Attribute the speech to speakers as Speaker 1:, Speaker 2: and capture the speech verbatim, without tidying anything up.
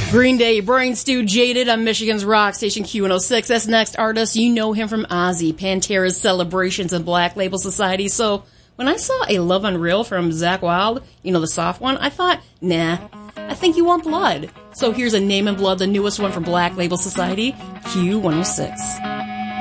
Speaker 1: Green Day, Brain Stew, Jaded on Michigan's Rock Station Q one oh six. That's next artist. You know him from Ozzy, Pantera's Celebrations, and Black Label Society. So when I saw a Love Unreal from Zakk Wylde, you know, the soft one, I thought, nah, I think you want blood. So here's a Name in Blood, the newest one from Black Label Society, Q one oh six.